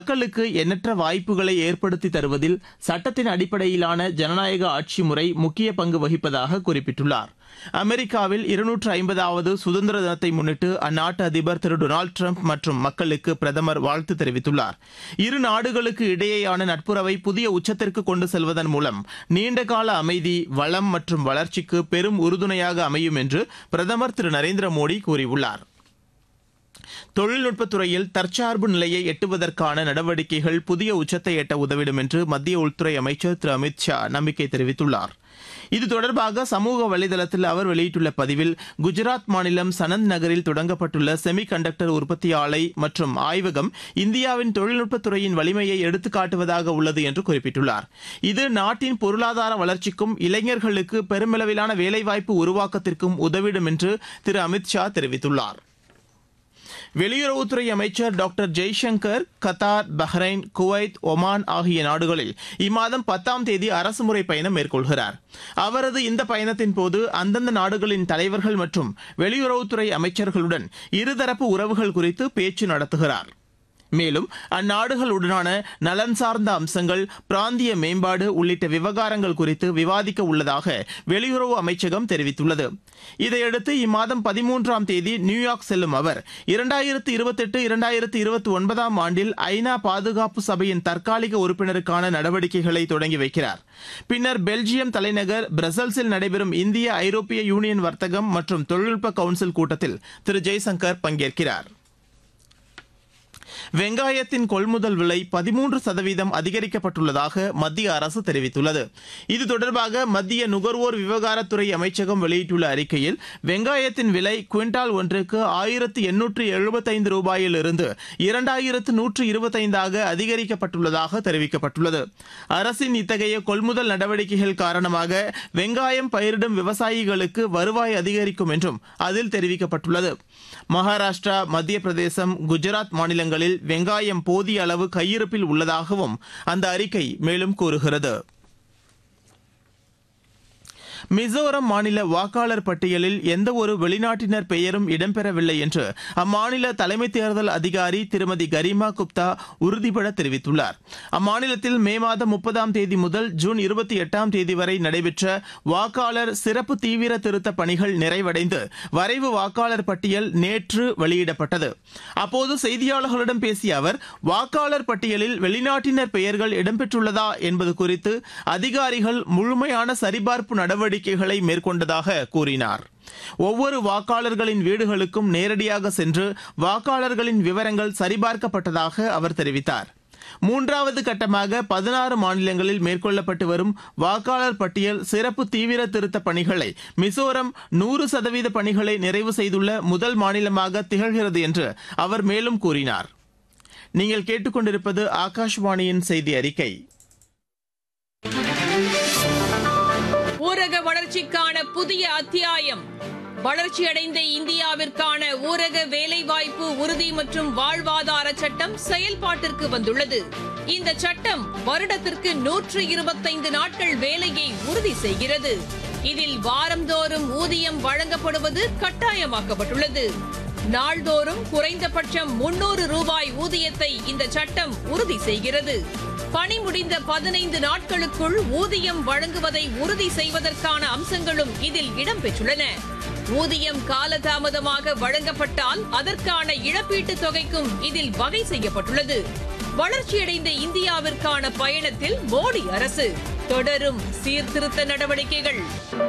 மக்களுக்கு எண்ணற்ற வாய்ப்புகளை ஏற்படுத்தி தருவதில் சட்டத்தின் அடிப்படையிலான ஜனநாயக ஆட்சி முறை முக்கிய பங்கு வகிப்பதாக குறிப்பிட்டுள்ளார். அமெரிக்காவில் 250வது சுதந்திர தினத்தை முன்னிட்டு அந்நாட்டு அதிபர் திரு டொனால்டு டிரம்ப் மற்றும் மக்களுக்கு பிரதமர் வாழ்த்து தெரிவித்துள்ளார். இரு நாடுகளுக்கு இடையேயான நட்புறவை புதிய உச்சத்திற்கு கொண்டு செல்வதன் மூலம் நீண்டகால அமைதி, வளம் மற்றும் வளர்ச்சிக்கு பெரும் உறுதுணையாக அமையும் என்று பிரதமர் திரு நரேந்திர மோடி கூறியுள்ளார். தொழில்நுட்பத்துறையில் தற்சார்பு நிலையை எட்டுவதற்கான நடவடிக்கைகள் புதிய உச்சத்தை எட்ட உதவிடும் என்று மத்திய உள்துறை அமைச்சர் திரு அமித் ஷா நம்பிக்கை தெரிவித்துள்ளார். இது தொடர்பாக சமூக வலைதளத்தில் அவர் வெளியிட்டுள்ள பதிவில், குஜராத் மாநிலம் சனந்த் நகரில் தொடங்கப்பட்டுள்ள செமி கண்டக்டர் உற்பத்தி ஆலை மற்றும் ஆய்வகம் இந்தியாவின் தொழில்நுட்பத்துறையின் வலிமையை எடுத்துக்காட்டுவதாக உள்ளது என்று குறிப்பிட்டுள்ளார். இது நாட்டின் பொருளாதார வளர்ச்சிக்கும் இளைஞர்களுக்கு பெருமளவிலான வேலைவாய்ப்பு உருவாக்கத்திற்கும் உதவிடும் என்று திரு அமித் ஷா தெரிவித்துள்ளார். வெளியுறவுத்துறை அமைச்சர் doctor Jaishankar Qatar, Bahrain, Kuwait, Oman ஆகிய நாடுகளில் இம்மாதம் 10ஆம் தேதி அரசுமுறை பயணம் மேற்கொள்கிறார். அவரது இந்த பயணத்தின் போது அந்தந்த நாடுகளின் தலைவர்கள் மற்றும் வெளியுறவுத்துறை அமைச்சர்களுடன் இருதரப்பு உறவுகள் குறித்து பேச்சு நடத்துகிறார். மேலும் அந்நாடுகளுடனான நலன் சார்ந்த அம்சங்கள், பிராந்திய மேம்பாடு உள்ளிட்ட விவகாரங்கள் குறித்து விவாதிக்க உள்ளதாக வெளியுறவு அமைச்சகம் தெரிவித்துள்ளது. இதையடுத்து இம்மாதம் 13ஆம் தேதி நியூயார்க் செல்லும் அவர் 2028-2029 ஆண்டில் ஐநா பாதுகாப்பு சபையின் தற்காலிக உறுப்பினருக்கான நடவடிக்கைகளை தொடங்கி வைக்கிறார். பின்னர் பெல்ஜியம் தலைநகர் பிரசல்ஸில் நடைபெறும் இந்திய ஐரோப்பிய யூனியன் வர்த்தகம் மற்றும் தொழில்நுட்ப கவுன்சில் கூட்டத்தில் திரு ஜெய்சங்கர் பங்கேற்கிறார். வெங்காயத்தின் கொள்முதல் விலை 13% அதிகரிக்கப்பட்டுள்ளதாக மத்திய அரசு தெரிவித்துள்ளது. இது தொடர்பாக மத்திய நுகர்வோர் விவகாரத்துறை அமைச்சகம் வெளியிட்டுள்ள அறிக்கையில், வெங்காயத்தின் விலை குவிண்டால் ஒன்றுக்கு 1875 ரூபாயிலிருந்து 2125 அதிகரிக்கப்பட்டுள்ளதாக தெரிவிக்கப்பட்டுள்ளது. அரசின் இத்தகைய கொள்முதல் நடவடிக்கைகள் காரணமாக வெங்காயம் பயிரிடும் விவசாயிகளுக்கு வருவாய் அதிகரிக்கும் என்றும் அதில் தெரிவிக்கப்பட்டுள்ளது. மகாராஷ்டிரா, மத்திய பிரதேசம், குஜராத் மாநிலங்களில் வெங்காயம் போதிய அளவு கையிருப்பில் உள்ளதாகவும் அந்த அறிக்கை மேலும் கூறுகிறது. மிசோரம் மாநில வாக்காளர் பட்டியலில் எந்தவொரு வெளிநாட்டினர் பெயரும் இடம்பெறவில்லை என்று அம்மாநில தலைமை தேர்தல் அதிகாரி திருமதி கரிமா குப்தா உறுதிபட தெரிவித்துள்ளார். அம்மாநிலத்தில் மே மாதம் 30ஆம் தேதி முதல் ஜூன் 28ஆம் தேதி வரை நடைபெற்ற வாக்காளர் சிறப்பு தீவிர திருத்த பணிகள் நிறைவடைந்து வரைவு வாக்காளர் பட்டியல் நேற்று வெளியிடப்பட்டது. அப்போது செய்தியாளர்களிடம் பேசிய அவர், வாக்காளர் பட்டியலில் வெளிநாட்டினர் பெயர்கள் இடம்பெற்றுள்ளதா என்பது குறித்து அதிகாரிகள் முழுமையான சரிபார்ப்பு நடவடிக்கைகளை மேற்கொண்டதாக கூறினார். ஒவ்வொரு வாக்காளர்களின் வீடுகளுக்கும் நேரடியாக சென்று வாக்காளர்களின் விவரங்கள் சரிபார்க்கப்பட்டதாக அவர் தெரிவித்தார். 3வது கட்டமாக 16 மாநிலங்களில் மேற்கொள்ளப்பட்டு வரும் வாக்காளர் பட்டியல் சிறப்பு தீவிர திருத்த பணிகளை மிசோரம் 100% பணிகளை நிறைவு செய்துள்ள முதல் மாநிலமாக திகழ்கிறது என்று அவர் மேலும் கூறினார். நீங்கள் கேட்டுக்கொண்டிருப்பது ஆகாஷ்வாணியின் செய்தி அறிக்கை. ஊரக வளர்ச்சிக்கான புதிய அத்தியாயம். வளர்ச்சியடைந்த இந்தியாவிற்கான ஊரக வேலைவாய்ப்பு உறுதி மற்றும் வாழ்வாதார சட்டம் செயல்பாட்டிற்கு வந்துள்ளது. இந்த சட்டம் வருடத்திற்கு 125 நாட்கள் வேலையை உறுதி செய்கிறது. இதில் வாரந்தோறும் ஊதியம் வழங்கப்படுவது கட்டாயமாக்கப்பட்டுள்ளது. நாள்தோறும் குறைந்தபட்சம் 300 ரூபாய் ஊதியத்தை இந்த சட்டம் உறுதி செய்கிறது. பணி முடிந்த 15 நாட்களுக்குள் ஊதியம் வழங்குவதை உறுதி செய்வதற்கான அம்சங்களும் இதில் இடம்பெற்றுள்ளன. ஊதியம் காலதாமதமாக வழங்கப்பட்டால் அதற்கான இழப்பீட்டுத் தொகைக்கும் இதில் வகை செய்யப்பட்டுள்ளது. வளர்ச்சியடைந்த இந்தியாவிற்கான பயணத்தில் மோடி அரசு தொடரும் சீர்திருத்த நடவடிக்கைகள்.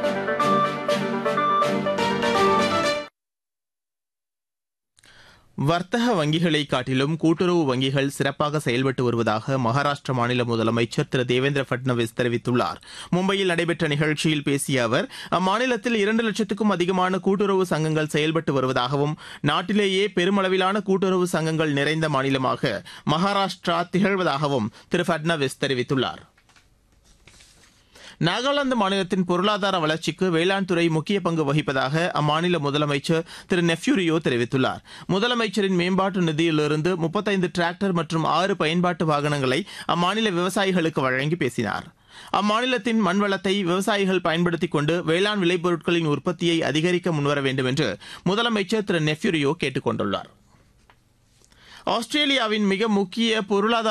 வர்த்தக வங்கிகளை காட்டிலும் கூட்டுறவு வங்கிகள் சிறப்பாக செயல்பட்டு வருவதாக மகாராஷ்டிர மாநில முதலமைச்சர் திரு தேவேந்திர பட்னவிஸ் தெரிவித்துள்ளார். மும்பையில் நடைபெற்ற நிகழ்ச்சியில் பேசிய அவர், அம்மாநிலத்தில் 2 லட்சத்துக்கும் அதிகமான கூட்டுறவு சங்கங்கள் செயல்பட்டு வருவதாகவும், நாட்டிலேயே பெருமளவிலான கூட்டுறவு சங்கங்கள் நிறைந்த மாநிலமாக மகாராஷ்டிரா திகழ்வதாகவும் திரு பட்னவிஸ் தெரிவித்துள்ளார். நாகாலாந்து மாநிலத்தின் பொருளாதார வளர்ச்சிக்கு வேளாண் துறை முக்கிய பங்கு வகிப்பதாக அம்மாநில முதலமைச்சர் திரு நெஃப்யூரியோ தெரிவித்துள்ளார். முதலமைச்சரின் மேம்பாட்டு நிதியிலிருந்து 35 டிராக்டர் மற்றும் 6 பயன்பாட்டு வாகனங்களை அம்மாநில விவசாயிகளுக்கு வழங்கி பேசினார். அம்மாநிலத்தின் மண்வளத்தை விவசாயிகள் பயன்படுத்திக் கொண்டு வேளாண் விளைபொருட்களின் உற்பத்தியை அதிகரிக்க முன்வர வேண்டும் என்று முதலமைச்சர் திரு நெஃப்யூரியோ கேட்டுக் கொண்டுள்ளார். ஆஸ்திரேலியாவின் மிக முக்கிய பொருளாதார